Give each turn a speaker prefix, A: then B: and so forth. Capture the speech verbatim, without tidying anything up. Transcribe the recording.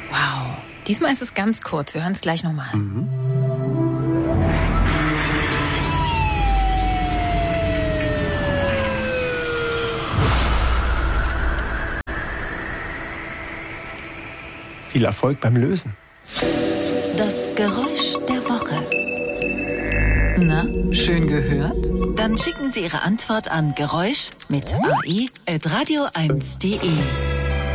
A: Wow. Diesmal ist es ganz kurz. Wir hören es gleich nochmal.
B: Mhm. Viel Erfolg beim Lösen.
C: Das Geräusch der Woche. Na, schön gehört? Dann schicken Sie Ihre Antwort an Geräusch mit A E at radio eins punkt de.